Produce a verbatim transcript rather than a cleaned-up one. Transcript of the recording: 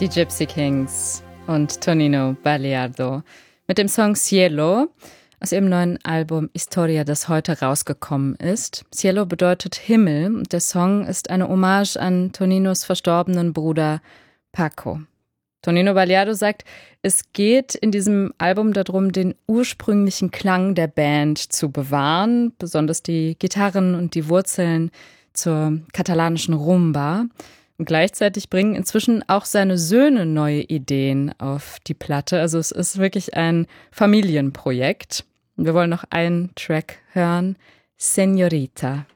Die Gypsy Kings und Tonino Baliardo mit dem Song Cielo aus ihrem neuen Album Historia, das heute rausgekommen ist. Cielo bedeutet Himmel und der Song ist eine Hommage an Toninos verstorbenen Bruder Paco. Tonino Baliardo sagt, es geht in diesem Album darum, den ursprünglichen Klang der Band zu bewahren, besonders die Gitarren und die Wurzeln zur katalanischen Rumba. Und gleichzeitig bringen inzwischen auch seine Söhne neue Ideen auf die Platte. Also es ist wirklich ein Familienprojekt. Wir wollen noch einen Track hören, Señorita.